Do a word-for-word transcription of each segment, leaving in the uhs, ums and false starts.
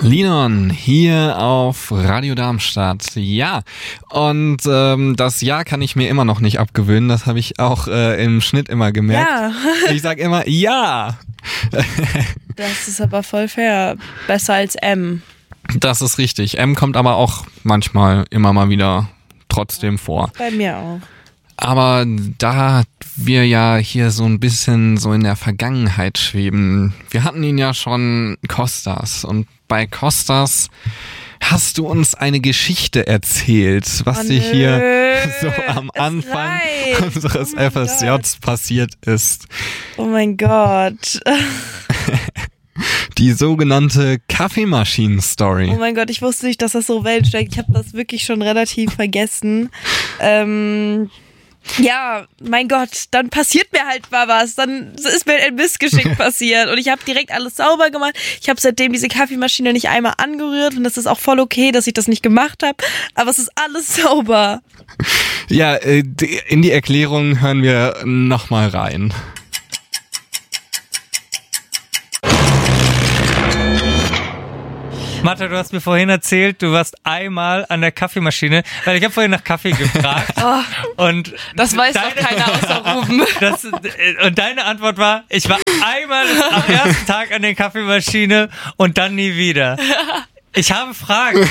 Linon hier auf Radio Darmstadt. Ja, und ähm, das Ja kann ich mir immer noch nicht abgewöhnen. Das habe ich auch äh, im Schnitt immer gemerkt. Ja. Ich sag immer Ja. Das ist aber voll fair. Besser als M. Das ist richtig. M kommt aber auch manchmal immer mal wieder trotzdem vor. Bei mir auch. Aber da wir ja hier so ein bisschen so in der Vergangenheit schweben, wir hatten ihn ja schon Kostas und bei Kostas hast du uns eine Geschichte erzählt, was Oh, dir nö. hier so am Es Anfang reicht. unseres Oh mein F S Js passiert ist. Oh mein Gott. Die sogenannte Kaffeemaschinen-Story. Oh mein Gott, ich wusste nicht, dass das so Welt steckt. Ich habe das wirklich schon relativ vergessen. Ähm, ja, mein Gott, dann passiert mir halt mal was. Dann ist mir ein Missgeschick passiert und ich habe direkt alles sauber gemacht. Ich habe seitdem diese Kaffeemaschine nicht einmal angerührt und das ist auch voll okay, dass ich das nicht gemacht habe. Aber es ist alles sauber. Ja, äh, die- in die Erklärung hören wir nochmal rein. Martha, du hast mir vorhin erzählt, du warst einmal an der Kaffeemaschine, weil ich habe vorhin nach Kaffee gefragt. Und Das weiß deine, doch keiner außer Ruben. das, und deine Antwort war, ich war einmal am ersten Tag an der Kaffeemaschine und dann nie wieder. Ich habe Fragen.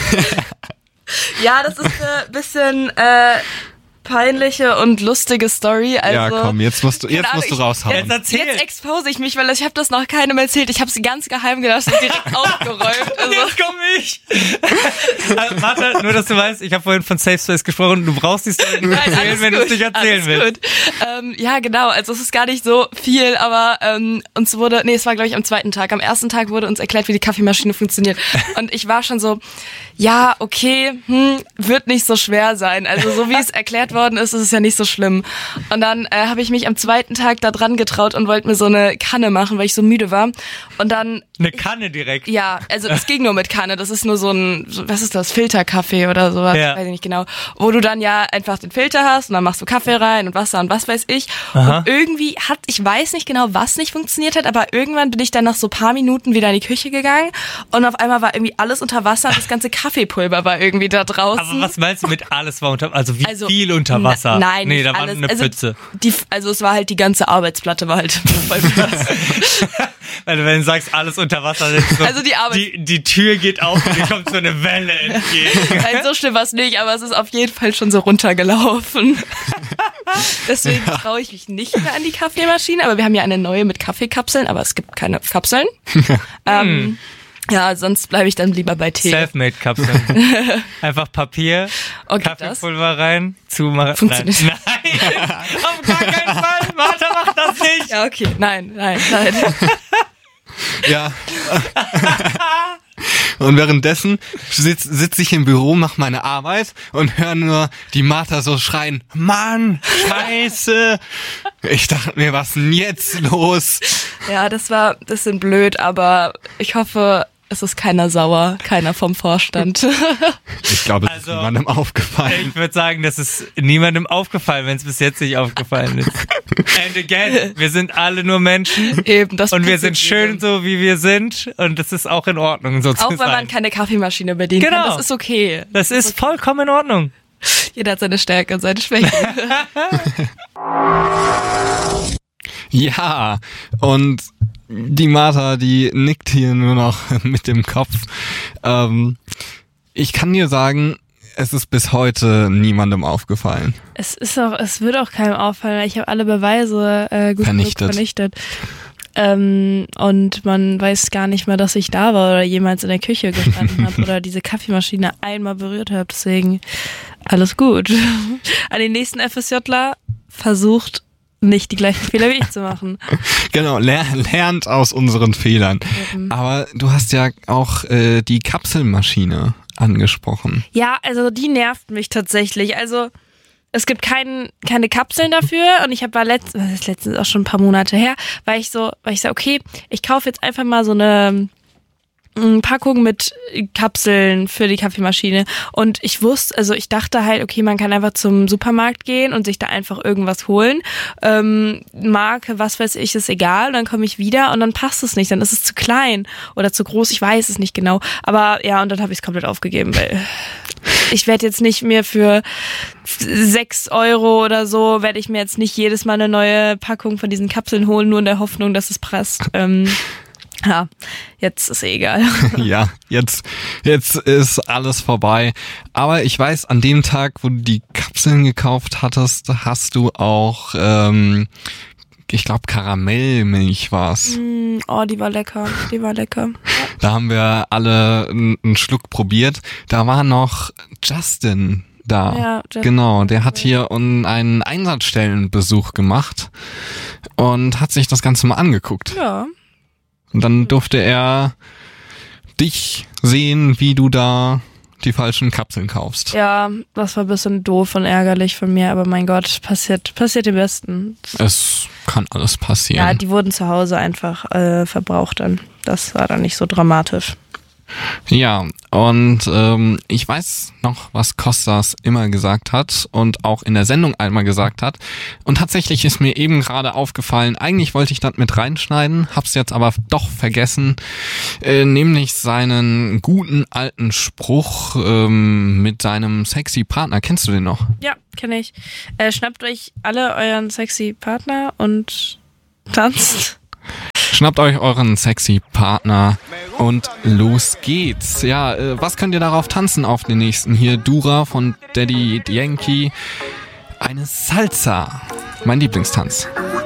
Ja, das ist eine bisschen äh, peinliche und lustige Story. Also, Ja, komm, jetzt musst du, jetzt keine musst du Ahnung, raushauen. Jetzt erzähl. Jetzt expose ich mich, weil ich habe das noch keinem erzählt. Ich habe sie ganz geheim gelassen und direkt aufgeräumt. Also, Jetzt komm ich. Also, Martha, nur dass du weißt, ich habe vorhin von Safe Space gesprochen. Du brauchst die Story nicht Nein, erzählen, alles wenn du es gut, nicht erzählen alles willst. gut. Ähm, ja, genau. Also es ist gar nicht so viel, aber ähm, uns wurde, nee, es war glaube ich am zweiten Tag. Am ersten Tag wurde uns erklärt, wie die Kaffeemaschine funktioniert. Und ich war schon so, ja, okay, hm, wird nicht so schwer sein. Also so wie es erklärt worden ist, ist es ja nicht so schlimm. Und dann äh, habe ich mich am zweiten Tag da dran getraut und wollte mir so eine Kanne machen, weil ich so müde war. Und dann Eine Kanne direkt. ja, also es ging nur mit Kanne. Das ist nur so ein, so- was ist das, Filterkaffee oder sowas, Ja. weiß ich nicht genau. Wo du dann ja einfach den Filter hast und dann machst du Kaffee rein und Wasser und was weiß ich. Aha. Und irgendwie hat, ich weiß nicht genau, was nicht funktioniert hat, aber irgendwann bin ich dann nach so paar Minuten wieder in die Küche gegangen und auf einmal war irgendwie alles unter Wasser und das ganze Kaffeepulver war irgendwie da draußen. Aber was meinst du mit alles war unter, also wie Also, viel unter Wasser? n- Nein, nee, nicht da war alles. eine also, Pfütze. Die, also es war halt die ganze Arbeitsplatte war halt voll mit Wasser. Weil du, wenn du sagst, alles unter Wasser, dann ist so, Also die Arbeit- die, die Tür geht auf und dir kommt so eine Welle entgegen. Nein, so schlimm war es nicht, aber es ist auf jeden Fall schon so runtergelaufen. Deswegen traue ich mich nicht mehr an die Kaffeemaschine, aber wir haben ja eine neue mit Kaffeekapseln, aber es gibt keine Kapseln. ähm, ja, sonst bleibe ich dann lieber bei Tee. Selfmade-Kapseln. Einfach Papier, Okay, Kaffeepulver rein, zumachen. Funktioniert. Nein, nein, auf gar keinen Fall. Martha macht das nicht. Ja, okay, nein, nein, nein. Ja. Und währenddessen sitze sitz ich im Büro, mache meine Arbeit und höre nur die Martha so schreien, Mann, Scheiße. Ich dachte mir, was ist denn jetzt los? Ja, das war ein bisschen blöd, aber ich hoffe, es ist keiner sauer, keiner vom Vorstand. Ich glaube, es Also, ist niemandem aufgefallen. Ich würde sagen, das ist niemandem aufgefallen, wenn es bis jetzt nicht aufgefallen ist. And again, wir sind alle nur Menschen. Eben, das Und wir passiert sind schön jedem. so, wie wir sind. Und das ist auch in Ordnung, so zu Auch wenn man sein. keine Kaffeemaschine bedienen Genau. kann, das ist okay. Das ist vollkommen in Ordnung. Jeder hat seine Stärke und seine Schwäche. Ja, und die Martha, die nickt hier nur noch mit dem Kopf. Ähm, ich kann dir sagen, es ist bis heute niemandem aufgefallen. Es ist auch, es wird auch keinem auffallen, weil ich habe alle Beweise äh, gut Vernichtet. genug vernichtet. Ähm, und man weiß gar nicht mehr, dass ich da war oder jemals in der Küche gestanden habe oder diese Kaffeemaschine einmal berührt habe. Deswegen alles gut. An den nächsten FSJler versucht nicht die gleichen Fehler wie ich zu machen. Genau, ler lernt aus unseren Fehlern. Eben. Aber du hast ja auch äh, die Kapselmaschine angesprochen. Ja, also die nervt mich tatsächlich. Also es gibt kein, keine Kapseln dafür und ich habe war letzt, das ist letztens auch schon ein paar Monate her, weil ich so, weil ich so, okay, ich kaufe jetzt einfach mal so eine Packung mit Kapseln für die Kaffeemaschine. Und ich wusste, also ich dachte halt, okay, man kann einfach zum Supermarkt gehen und sich da einfach irgendwas holen. Ähm, Marke, was weiß ich, ist egal. Dann komme ich wieder und dann passt es nicht. Dann ist es zu klein oder zu groß. Ich weiß es nicht genau. Aber ja, und dann habe ich es komplett aufgegeben, weil ich werde jetzt nicht mehr für sechs Euro oder so, werde ich mir jetzt nicht jedes Mal eine neue Packung von diesen Kapseln holen, nur in der Hoffnung, dass es passt. Ähm, Ja, jetzt ist eh egal. Ja, jetzt, jetzt ist alles vorbei. Aber ich weiß, an dem Tag, wo du die Kapseln gekauft hattest, hast du auch, ähm, ich glaube, Karamellmilch war's. Mm, oh, die war lecker, die war lecker. Da haben wir alle einen Schluck probiert. Da war noch Justin da. Ja, Justin. Genau, der hat hier einen Einsatzstellenbesuch gemacht und hat sich das Ganze mal angeguckt. Ja. Und dann durfte er dich sehen, wie du da die falschen Kapseln kaufst. Ja, das war ein bisschen doof und ärgerlich von mir, aber mein Gott, passiert, passiert dem Besten. Es kann alles passieren. Ja, die wurden zu Hause einfach äh, verbraucht dann. Das war dann nicht so dramatisch. Ja, und ähm, ich weiß noch, was Kostas immer gesagt hat und auch in der Sendung einmal gesagt hat. Und tatsächlich ist mir eben gerade aufgefallen, eigentlich wollte ich das mit reinschneiden, hab's jetzt aber doch vergessen, äh, nämlich seinen guten alten Spruch ähm, mit seinem sexy Partner. Kennst du den noch? Ja, kenne ich. Äh, schnappt euch alle euren sexy Partner und tanzt. Schnappt euch euren sexy Partner und los geht's. Ja, äh, was könnt ihr darauf tanzen auf den nächsten? Hier Dura von Daddy Yankee. Eine Salsa. Mein Lieblingstanz.